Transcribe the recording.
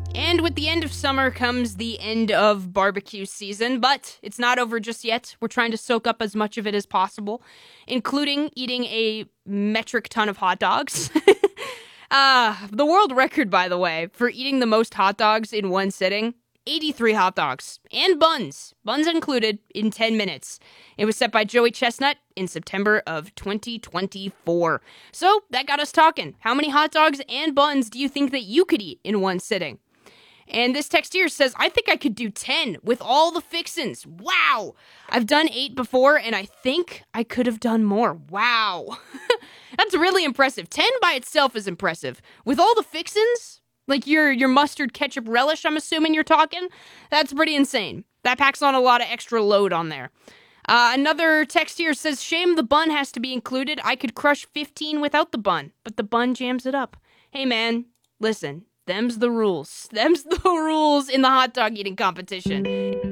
And with the end of summer comes the end of barbecue season, but it's not over just yet. We're trying to soak up as much of it as possible, including eating a metric ton of hot dogs. The world record, by the way, for eating the most hot dogs in one sitting, 83 hot dogs. And buns included, in 10 minutes. It was set by Joey Chestnut in September of 2024. So that got us talking. How many hot dogs and buns do you think that you could eat in one sitting? And this text here says, I think I could do 10 with all the fixins. Wow. I've done 8 before, and I think I could have done more. Wow. That's really impressive. 10 by itself is impressive. With all the fixins, like your mustard ketchup relish, I'm assuming you're talking, that's pretty insane. That packs on a lot of extra load on there. Another text here says, shame the bun has to be included. I could crush 15 without the bun, but the bun jams it up. Hey, man, listen. Them's the rules. Them's the rules in the hot dog eating competition.